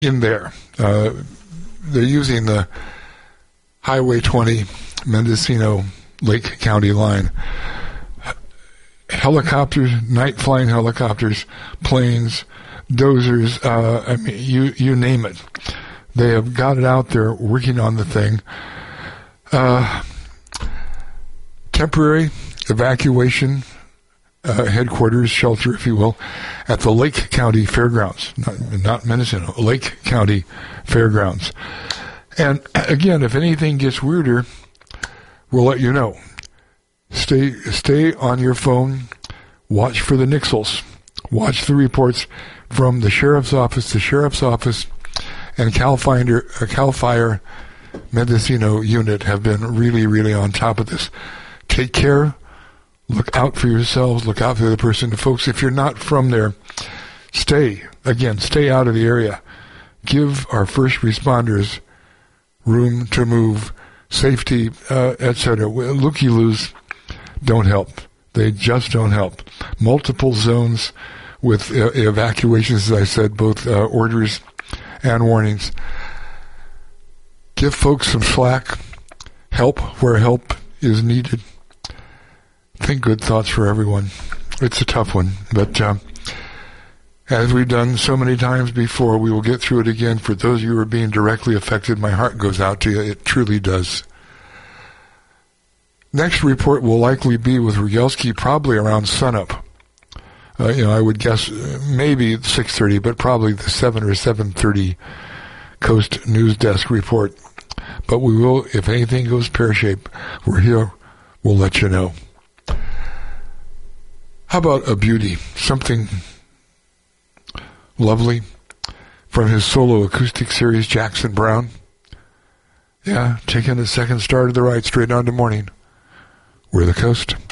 in there. They're using the Highway 20 Mendocino Lake County line. Helicopters, night flying helicopters, planes, dozers, you name it. They have got it out there working on the thing. Temporary evacuation headquarters, shelter, if you will, at the Lake County Fairgrounds, not Mendocino, Lake County Fairgrounds. And again, if anything gets weirder, we'll let you know. Stay on your phone. Watch for the nixles. Watch the reports from the sheriff's office, and Cal Fire Mendocino unit have been really, really on top of this. Take care. Look out for yourselves. Look out for the person. Folks, if you're not from there, stay out of the area. Give our first responders room to move, safety, etc. Looky-loos don't help. They just don't help. Multiple zones with evacuations, as I said, both orders and warnings. Give folks some slack. Help where help is needed. Think good thoughts for everyone. It's a tough one, but as we've done so many times before, we will get through it again. For those of you who are being directly affected, my heart goes out to you. It truly does. Next report will likely be with Rogelski, probably around sunup. I would guess maybe 6:30, but probably the 7 or 7:30 Coast News Desk report. But we will, if anything goes pear-shaped, we're here. We'll let you know. How about a beauty? Something lovely from his solo acoustic series, Jackson Browne. Yeah, taking a second star to the right, straight on to morning. We're the Coast.